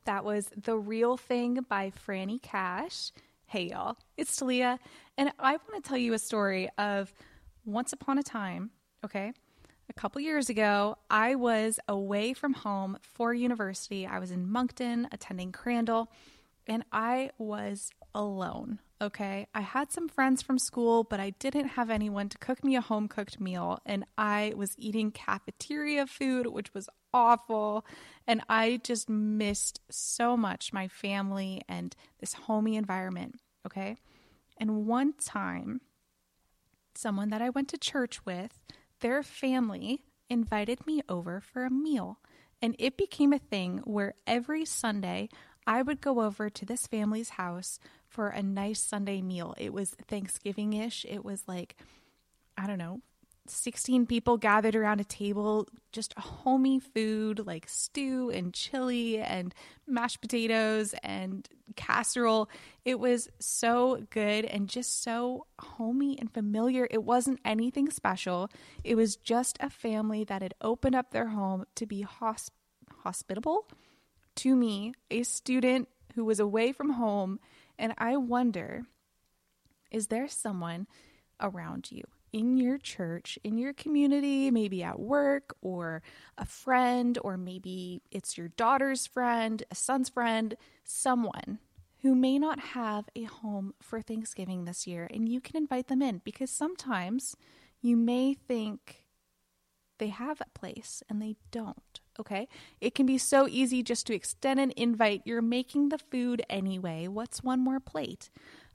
That was The Real Thing by Franny Cash. Hey, y'all, it's Talia, and I want to tell you a story of once upon a time, okay? A couple years ago, I was away from home for university. I was in Moncton attending Crandall, and I was alone, okay? I had some friends from school, but I didn't have anyone to cook me a home-cooked meal, and I was eating cafeteria food, which was awful, and I just missed so much my family and this homey environment, okay? And one time, someone that I went to church with, their family invited me over for a meal, and it became a thing where every Sunday I would go over to this family's house for a nice Sunday meal. It was Thanksgiving-ish. It was like, I don't know, 16 people gathered around a table, just homey food like stew and chili and mashed potatoes and casserole. It was so good and just so homey and familiar. It wasn't anything special. It was just a family that had opened up their home to be hospitable to me, a student who was away from home. And I wonder, is there someone around you in your church, in your community, maybe at work, or a friend, or maybe it's your daughter's friend, a son's friend, someone who may not have a home for Thanksgiving this year, and you can invite them in, because sometimes you may think they have a place and they don't, okay? It can be so easy just to extend an invite. You're making the food anyway. What's one more plate?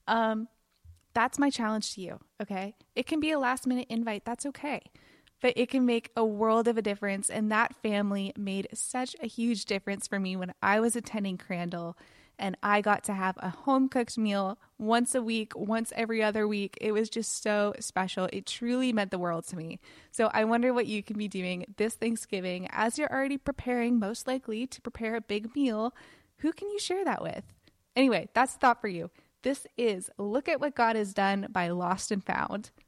That's my challenge to you, okay? It can be a last-minute invite. That's okay. But it can make a world of a difference, and that family made such a huge difference for me when I was attending Crandall, and I got to have a home-cooked meal once a week, once every other week. It was just so special. It truly meant the world to me. So I wonder what you can be doing this Thanksgiving as you're already preparing, most likely, to prepare a big meal. Who can you share that with? Anyway, that's the thought for you. This is Look at What God Has Done by Lost and Found.